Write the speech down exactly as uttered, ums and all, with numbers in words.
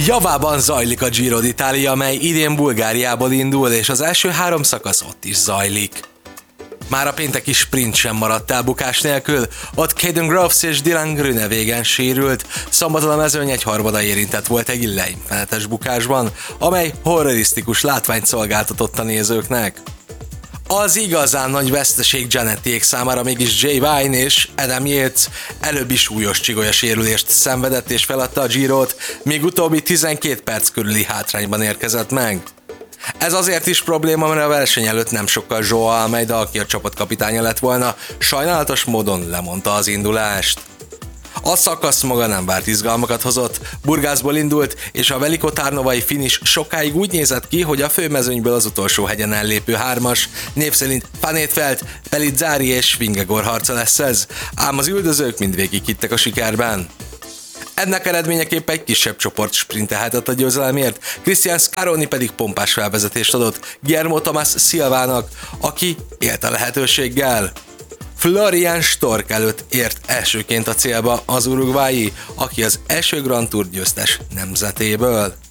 Javában zajlik a Giro d'Italia, amely idén Bulgáriából indul, és az első három szakasz ott is zajlik. Már a pénteki sprint sem maradt el bukás nélkül, ott Caden Groves és Dylan Groenewegen sérült, szombaton a mezőny egy harmada érintett volt egy lejtmenetes bukásban, amely horrorisztikus látványt szolgáltatott a nézőknek. Az igazán nagy veszteség Janettiék számára mégis Jay Vine és Adam Yates előbbi súlyos csigolya sérülést szenvedett és feladta a Girot, míg utóbbi tizenkét perc körüli hátrányban érkezett meg. Ez azért is probléma, mert a verseny előtt nem sokkal Joao Almeida, aki a csapatkapitánya lett volna, sajnálatos módon lemondta az indulást. A szakasz maga nem várt izgalmakat hozott, Burgászból indult, és a velikotárnovai finish sokáig úgy nézett ki, hogy a főmezőnyből az utolsó hegyen ellépő hármas, név szerint Van Aert, Pellizzari és Vingegaard harca lesz ez, ám az üldözők mindvégig hittek a sikerben. Ennek eredményeképpen egy kisebb csoport sprintelhetett a győzelemért, Cristian Scaroni pedig pompás felvezetést adott Guillermo Tomás Silvának, aki élt a lehetőséggel. Florian Stork előtt ért elsőként a célba az uruguayi, aki az első Grand Tour győztes nemzetéből.